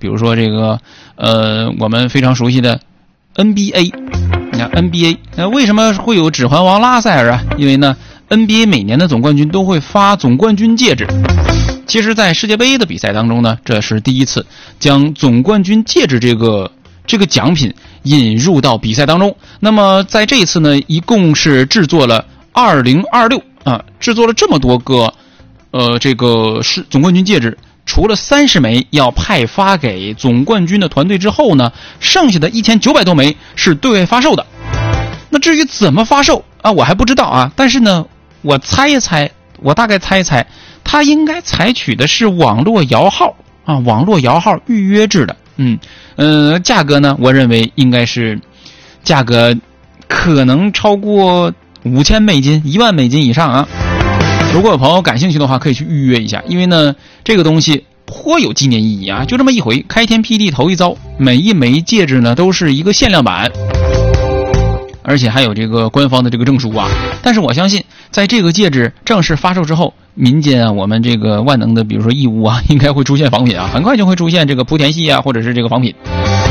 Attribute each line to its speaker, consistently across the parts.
Speaker 1: 比如说这个我们非常熟悉的 NBA。你看 NBA， 为什么会有指环王拉塞尔啊？因为呢 NBA 每年的总冠军都会发总冠军戒指。其实在世界杯的比赛当中呢，这是第一次将总冠军戒指这个奖品引入到比赛当中。那么在这一次呢，一共是制作了2026啊，制作了这么多个这个是总冠军戒指。除了30枚要派发给总冠军的团队之后呢，剩下的1900多枚是对外发售的。那至于怎么发售啊，我还不知道啊。但是呢，我大概猜一猜，它应该采取的是网络摇号啊，网络摇号预约制的。价格呢，我认为应该是价格可能超过5000美金、1万美金以上啊。如果有朋友感兴趣的话，可以去预约一下，因为呢，这个东西颇有纪念意义啊！就这么一回，开天辟地头一遭，每一枚戒指呢都是一个限量版，而且还有这个官方的这个证书啊。但是我相信，在这个戒指正式发售之后，民间啊，我们这个万能的，比如说义乌啊，应该会出现仿品啊，很快就会出现这个莆田系啊，或者是这个仿品。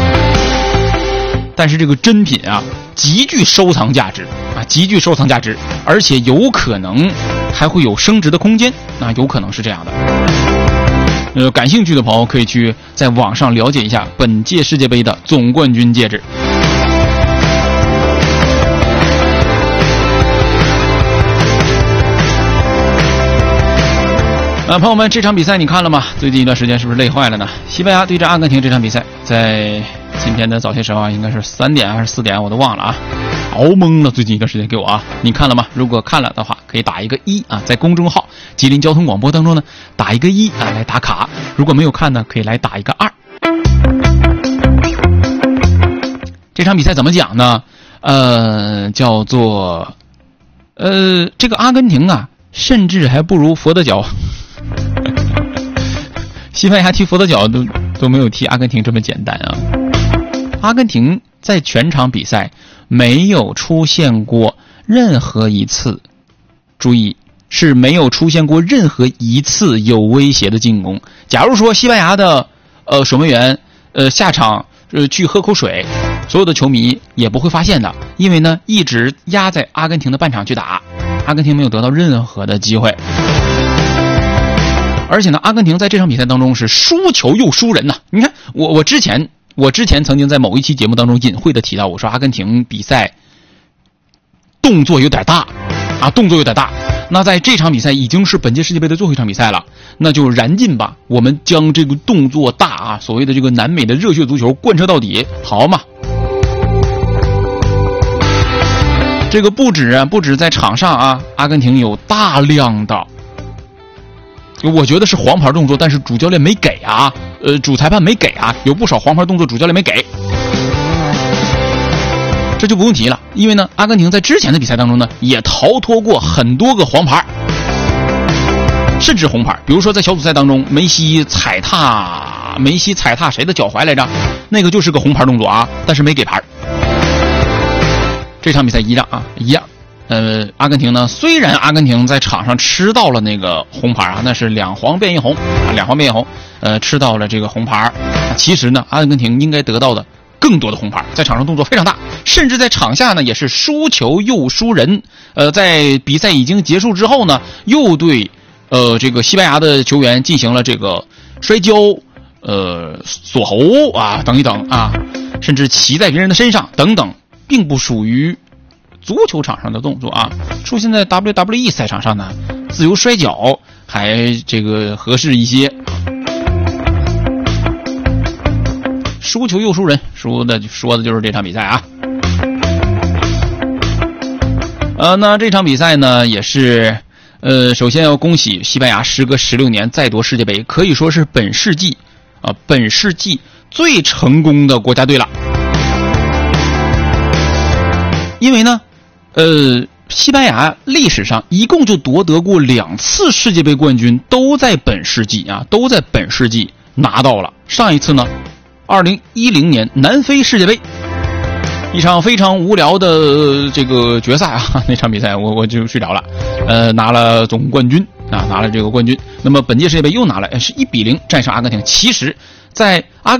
Speaker 1: 但是这个真品啊，极具收藏价值啊，极具收藏价值，而且有可能还会有升值的空间，那有可能是这样的。感兴趣的朋友可以去在网上了解一下本届世界杯的总冠军戒指。朋友们，这场比赛你看了吗？最近一段时间是不是累坏了呢？西班牙对阵阿根廷这场比赛，在今天的早些时候啊，应该是3点还是4点，我都忘了啊，熬懵了。最近一段时间给我啊，你看了吗？如果看了的话，可以打一个1啊，在公众号吉林交通广播当中呢，打一个1啊来打卡。如果没有看呢，可以来打一个2。这场比赛怎么讲呢？叫做这个阿根廷啊，甚至还不如佛得角。西班牙踢佛得角都没有踢阿根廷这么简单啊！阿根廷在全场比赛没有出现过任何一次，注意是没有出现过任何一次有威胁的进攻。假如说西班牙的守门员下场去喝口水，所有的球迷也不会发现的，因为呢一直压在阿根廷的半场去打，阿根廷没有得到任何的机会。而且呢，阿根廷在这场比赛当中是输球又输人呐。你看，我之前曾经在某一期节目当中隐晦的提到，我说阿根廷比赛动作有点大啊，动作有点大。那在这场比赛已经是本届世界杯的最后一场比赛了，那就燃尽吧，我们将这个动作大啊，所谓的这个南美的热血足球贯彻到底，好嘛？这个不止在场上啊，阿根廷有大量的。我觉得是黄牌动作，但是主教练没给啊，主裁判没给啊，有不少黄牌动作主教练没给，这就不用提了。因为呢，阿根廷在之前的比赛当中呢，也逃脱过很多个黄牌，甚至红牌。比如说在小组赛当中，梅西踩踏谁的脚踝来着？那个就是个红牌动作啊，但是没给牌。这场比赛一样。阿根廷呢，虽然阿根廷在场上吃到了那个红牌啊，那是2黄变1红啊，2黄变1红，吃到了这个红牌。其实呢，阿根廷应该得到的更多的红牌，在场上动作非常大，甚至在场下呢也是输球又输人。在比赛已经结束之后呢，又对这个西班牙的球员进行了这个摔跤、锁喉啊等一等啊，甚至骑在别人的身上等等，并不属于足球场上的动作啊，出现在 WWE 赛场上呢，自由摔跤还这个合适一些。输球又输人，说的就是这场比赛啊。那这场比赛呢，也是首先要恭喜西班牙时隔16年再夺世界杯，可以说是本世纪最成功的国家队了。因为呢西班牙历史上一共就夺得过2次世界杯冠军，都在本世纪拿到了。上一次呢2010年南非世界杯，一场非常无聊的这个决赛啊，那场比赛我就睡着了。拿了总冠军啊，拿了这个冠军。那么本届世界杯又拿了，是1-0战胜阿根廷。其实在